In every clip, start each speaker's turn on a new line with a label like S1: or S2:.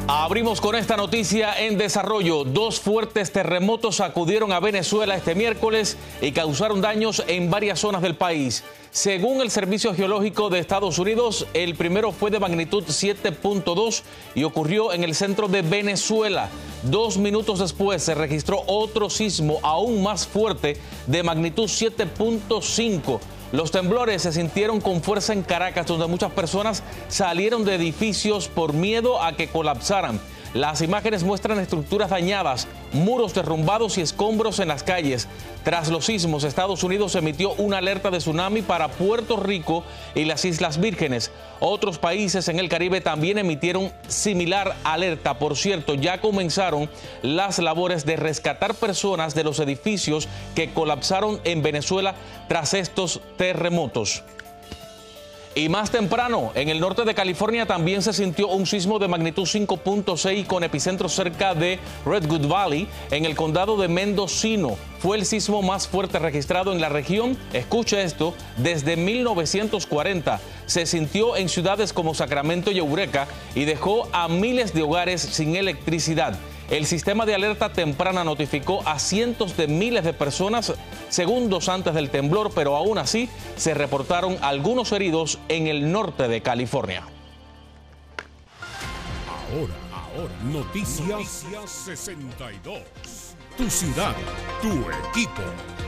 S1: Abrimos con esta noticia en desarrollo. Dos fuertes terremotos sacudieron a Venezuela este miércoles y causaron daños en varias zonas del país. Según el Servicio Geológico de Estados Unidos, el primero fue de magnitud 7.2 y ocurrió en el centro de Venezuela. 2 minutos después se registró otro sismo aún más fuerte de magnitud 7.5. Los temblores se sintieron con fuerza en Caracas, donde muchas personas salieron de edificios por miedo a que colapsaran. Las imágenes muestran estructuras dañadas, muros derrumbados y escombros en las calles. Tras los sismos, Estados Unidos emitió una alerta de tsunami para Puerto Rico y las Islas Vírgenes. Otros países en el Caribe también emitieron similar alerta. Por cierto, ya comenzaron las labores de rescatar personas de los edificios que colapsaron en Venezuela tras estos terremotos. Y más temprano, en el norte de California también se sintió un sismo de magnitud 5.6 con epicentro cerca de Redwood Valley, en el condado de Mendocino. Fue el sismo más fuerte registrado en la región, escuche esto, desde 1940. Se sintió en ciudades como Sacramento y Eureka y dejó a miles de hogares sin electricidad. El sistema de alerta temprana notificó a cientos de miles de personas segundos antes del temblor, pero aún así se reportaron algunos heridos en el norte de California.
S2: Ahora, Noticias 62. Tu ciudad, tu equipo.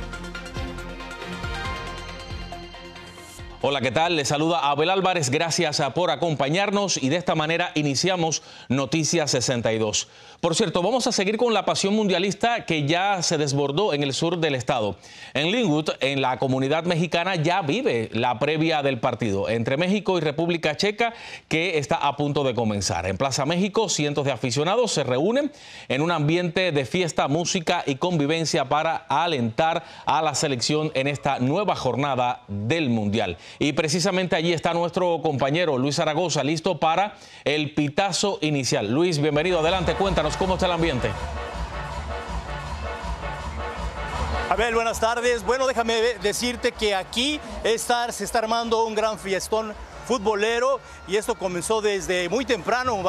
S1: Hola, ¿qué tal? Les saluda Abel Álvarez, gracias por acompañarnos y de esta manera iniciamos Noticias 62. Por cierto, vamos a seguir con la pasión mundialista que ya se desbordó en el sur del estado. En Linwood, en la comunidad mexicana, ya vive la previa del partido entre México y República Checa, que está a punto de comenzar. En Plaza México, cientos de aficionados se reúnen en un ambiente de fiesta, música y convivencia para alentar a la selección en esta nueva jornada del Mundial. Y precisamente allí está nuestro compañero Luis Zaragoza, listo para el pitazo inicial. Luis, bienvenido, adelante, cuéntanos cómo está el ambiente.
S3: Abel, buenas tardes. Bueno, déjame decirte que aquí se está armando un gran fiestón futbolero y esto comenzó desde muy temprano.